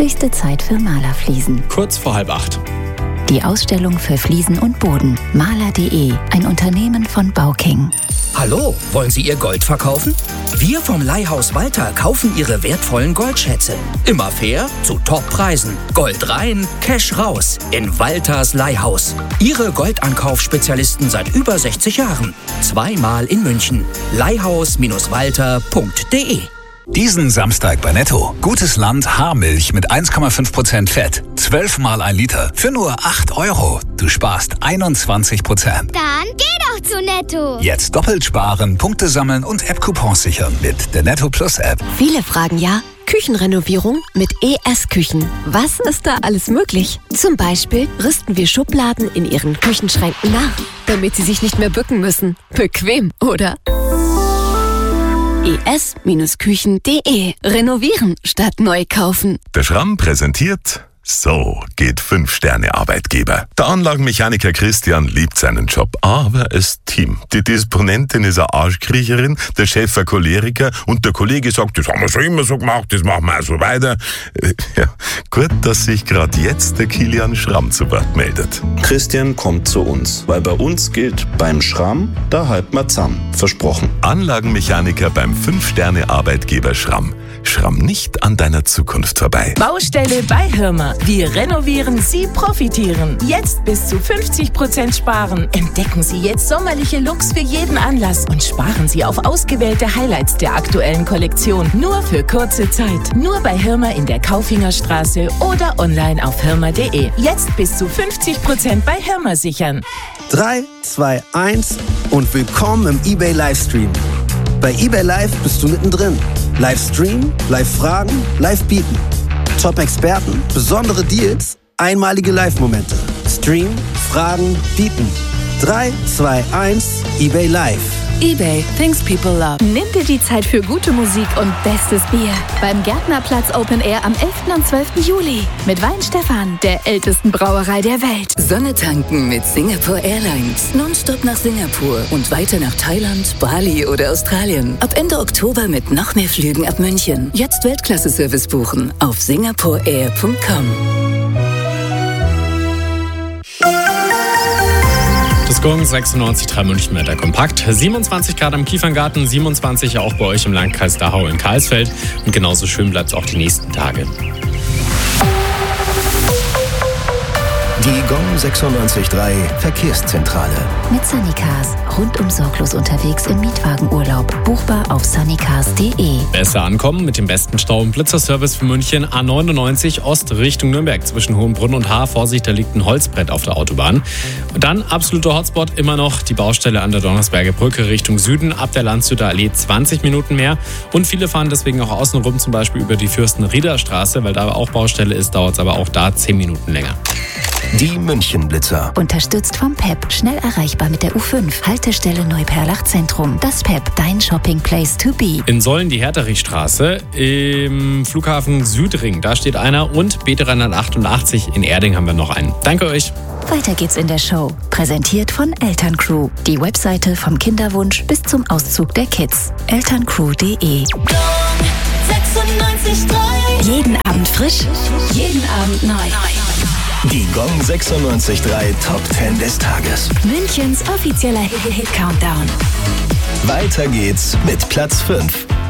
Höchste Zeit für Malerfliesen. Kurz vor 7:30. Die Ausstellung für Fliesen und Boden. Maler.de, ein Unternehmen von Bauking. Hallo, wollen Sie Ihr Gold verkaufen? Wir vom Leihhaus Walter kaufen Ihre wertvollen Goldschätze. Immer fair, zu Toppreisen. Gold rein, Cash raus. In Walters Leihhaus. Ihre Goldankaufspezialisten seit über 60 Jahren. 2-mal in München. Leihhaus-walter.de. Diesen Samstag bei Netto. Gutes Land Haarmilch mit 1,5% Fett. 12-mal 1 Liter. Für nur 8 €. Du sparst 21%. Dann geh doch zu Netto. Jetzt doppelt sparen, Punkte sammeln und App-Coupons sichern mit der Netto Plus App. Viele fragen ja, Küchenrenovierung mit ES-Küchen. Was ist da alles möglich? Zum Beispiel rüsten wir Schubladen in Ihren Küchenschränken nach, damit Sie sich nicht mehr bücken müssen. Bequem, oder? es-küchen.de. Renovieren statt neu kaufen. Der Schramm präsentiert: So geht 5-Sterne-Arbeitgeber. Der Anlagenmechaniker Christian liebt seinen Job, aber das Team. Die Disponentin ist eine Arschkriecherin, der Chef ein Choleriker und der Kollege sagt, das haben wir schon immer so gemacht, das machen wir auch so weiter. Ja, gut, dass sich gerade jetzt der Kilian Schramm zu Wort meldet. Christian kommt zu uns, weil bei uns gilt, beim Schramm, da halten wir zusammen. Versprochen. Anlagenmechaniker beim 5-Sterne-Arbeitgeber Schramm. Schramm nicht an deiner Zukunft vorbei. Baustelle bei Hirmer. Wir renovieren, Sie profitieren. Jetzt bis zu 50% sparen. Entdecken Sie jetzt sommerliche Looks für jeden Anlass und sparen Sie auf ausgewählte Highlights der aktuellen Kollektion. Nur für kurze Zeit. Nur bei Hirmer in der Kaufingerstraße oder online auf hirmer.de. Jetzt bis zu 50% bei Hirmer sichern. 3, 2, 1 und willkommen im eBay Livestream. Bei eBay Live bist du mittendrin. Livestream, Live-Fragen, Live-Bieten. Top-Experten, besondere Deals, einmalige Live-Momente. Stream, Fragen, Bieten. 3, 2, 1, eBay Live. eBay, things people love. Nimm dir die Zeit für gute Musik und bestes Bier. Beim Gärtnerplatz Open Air am 11. und 12. Juli. Mit Weinstefan, der ältesten Brauerei der Welt. Sonne tanken mit Singapore Airlines. Nonstop nach Singapur und weiter nach Thailand, Bali oder Australien. Ab Ende Oktober mit noch mehr Flügen ab München. Jetzt Weltklasse-Service buchen auf singaporeair.com. Das Gong 96,3 München-Meter kompakt. 27 Grad am Kieferngarten, 27 auch bei euch im Landkreis Dachau in Karlsfeld. Und genauso schön bleibt es auch die nächsten Tage. Die Gong 96,3 Verkehrszentrale. Mit Sunnycars. Rundum sorglos unterwegs im Mietwagenurlaub. Buchbar auf sunnycars.de. Besser ankommen mit dem besten Stau- und Blitzerservice für München. A99 Ost Richtung Nürnberg zwischen Hohenbrunn und Haar. Vorsicht, da liegt ein Holzbrett auf der Autobahn. Und dann absoluter Hotspot immer noch die Baustelle an der Donnersberger Brücke Richtung Süden. Ab der Landshütter Allee 20 Minuten mehr. Und viele fahren deswegen auch außenrum, zum Beispiel über die Fürstenrieder-Straße, weil da auch Baustelle ist, dauert es aber auch da 10 Minuten länger. Die München-Blitzer. Unterstützt vom PEP. Schnell erreichbar mit der U5. Haltestelle Neuperlach Zentrum. Das PEP, dein Shopping Place to be. In Solln die Herterichstraße, im Flughafen Südring, da steht einer. Und B388 in Erding haben wir noch einen. Danke euch. Weiter geht's in der Show. Präsentiert von Elterncrew. Die Webseite vom Kinderwunsch bis zum Auszug der Kids. Elterncrew.de. 96,3. Jeden Abend frisch, jeden Abend neu. Die Gong 96,3 Top 10 des Tages. Münchens offizieller Hit-Countdown. Weiter geht's mit Platz 5.